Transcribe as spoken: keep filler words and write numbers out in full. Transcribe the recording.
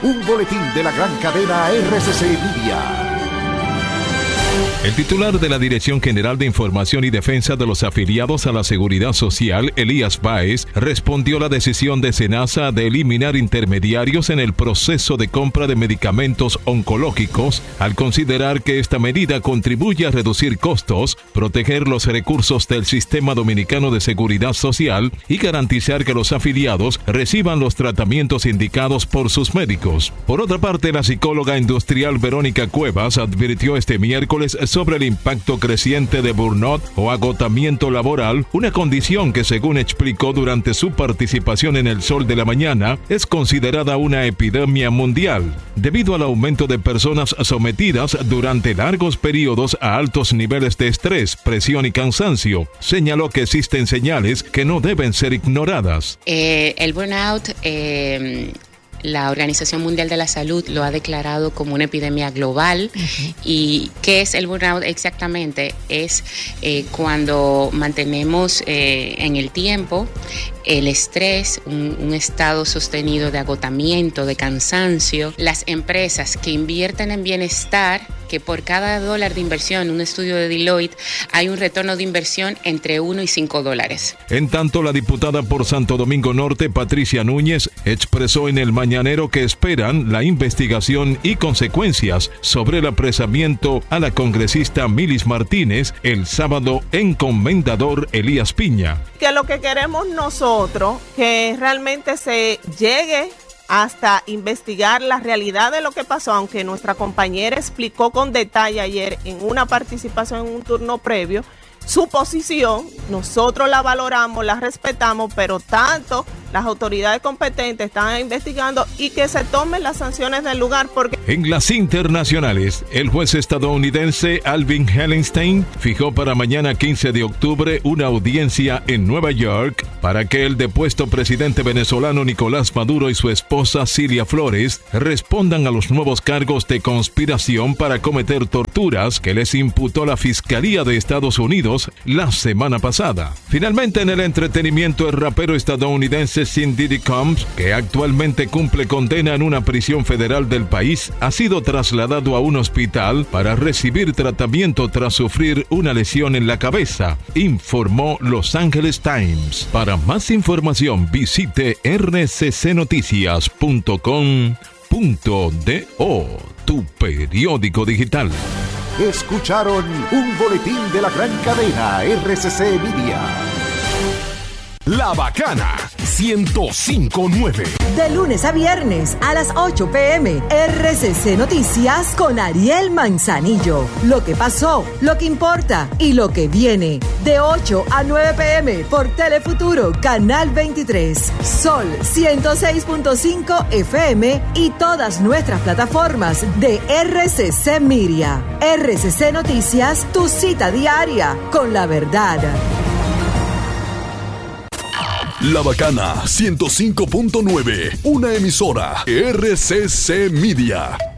Un boletín de la gran cadena R C C Media. El titular de la Dirección General de Información y Defensa de los Afiliados a la Seguridad Social, Elías Báez, respondió a la decisión de SENASA de eliminar intermediarios en el proceso de compra de medicamentos oncológicos, al considerar que esta medida contribuye a reducir costos, proteger los recursos del Sistema Dominicano de Seguridad Social y garantizar que los afiliados reciban los tratamientos indicados por sus médicos. Por otra parte, la psicóloga industrial Verónica Cuevas advirtió este miércoles sobre el impacto creciente de burnout o agotamiento laboral, una condición que, según explicó durante su participación en El Sol de la Mañana, es considerada una epidemia mundial, debido al aumento de personas sometidas durante largos periodos a altos niveles de estrés, presión y cansancio. Señaló que existen señales que no deben ser ignoradas. Eh, el burnout... Eh... La Organización Mundial de la Salud lo ha declarado como una epidemia global. Uh-huh. ¿Y qué es el burnout exactamente? Es eh, cuando mantenemos eh, en el tiempo el estrés, un, un estado sostenido de agotamiento, de cansancio. Las empresas que invierten en bienestar, que por cada dólar de inversión, un estudio de Deloitte, hay un retorno de inversión entre uno y cinco dólares. En tanto, la diputada por Santo Domingo Norte, Patricia Núñez, expresó en el Mañanero que esperan la investigación y consecuencias sobre el apresamiento a la congresista Milis Martínez el sábado en Comendador Elías Piña. Que lo que queremos nosotros, que realmente se llegue hasta investigar la realidad de lo que pasó, aunque nuestra compañera explicó con detalle ayer en una participación en un turno previo su posición. Nosotros la valoramos, la respetamos, pero tanto las autoridades competentes están investigando y que se tomen las sanciones del lugar. Porque en las internacionales, el juez estadounidense Alvin Hellenstein fijó para mañana quince de octubre una audiencia en Nueva York para que el depuesto presidente venezolano Nicolás Maduro y su esposa Cilia Flores respondan a los nuevos cargos de conspiración para cometer torturas que les imputó la Fiscalía de Estados Unidos la semana pasada. Finalmente, en el entretenimiento, el rapero estadounidense Sin Diddy Combs, que actualmente cumple condena en una prisión federal del país, ha sido trasladado a un hospital para recibir tratamiento tras sufrir una lesión en la cabeza, informó Los Angeles Times. Para más información, visite r c c noticias punto com punto do, tu periódico digital. Escucharon un boletín de la gran cadena R C C Media. La Bacana ciento cinco punto nueve. De lunes a viernes a las ocho pm, R C C Noticias con Ariel Manzanillo. Lo que pasó, lo que importa y lo que viene. De ocho a nueve pm por Telefuturo, Canal veintitrés. Sol ciento seis punto cinco F M y todas nuestras plataformas de R C C Media. R C C Noticias, tu cita diaria con la verdad. La Bacana ciento cinco punto nueve, una emisora R C C Media.